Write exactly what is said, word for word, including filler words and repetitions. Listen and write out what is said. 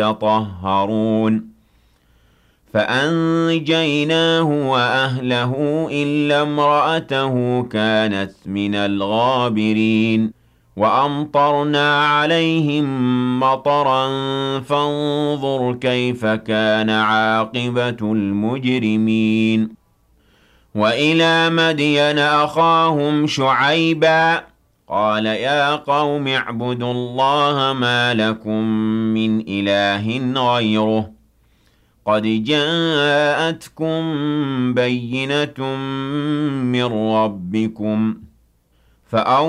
يطهرون فأنجيناه وأهله إلا امرأته كانت من الغابرين وأمطرنا عليهم مطرا فانظر كيف كان عاقبة المجرمين وإلى مدين أخاهم شعيبا قال يا قوم اعبدوا الله ما لكم من إله غيره قد جاءتكم بينة من ربكم فأو